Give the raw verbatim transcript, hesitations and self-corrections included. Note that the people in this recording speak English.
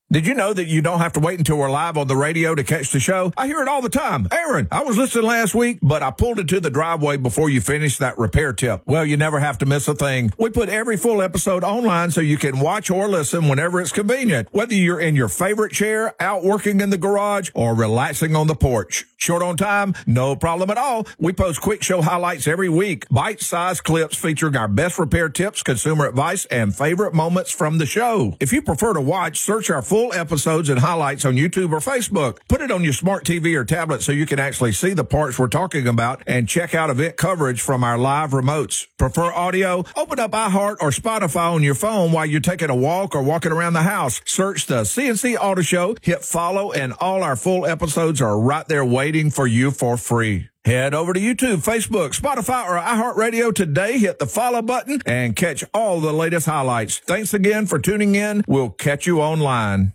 Did you know that you don't have to wait until we're live on the radio to catch the show? I hear it all the time. Aaron, I was listening last week, but I pulled into the driveway before you finished that repair tip. Well, you never have to miss a thing. We put every full episode online so you can watch or listen whenever it's convenient, whether you're in your favorite chair, out working in the garage, or relaxing on the porch. Short on time? No problem at all. We post quick show highlights every week, bite-sized clips featuring our best repair tips, consumer advice, and favorite moments from the show. If you prefer to watch, search our full episodes and highlights on YouTube or Facebook. Put it on your smart T V or tablet so you can actually see the parts we're talking about and check out event coverage from our live remotes. Prefer audio? Open up iHeart or Spotify on your phone while you're taking a walk or walking around the house. Search the C N C Auto Show, hit follow, and all our full episodes are right there waiting for you for free. Head over to YouTube, Facebook, Spotify, or iHeartRadio today. Hit the follow button and catch all the latest highlights. Thanks again for tuning in. We'll catch you online.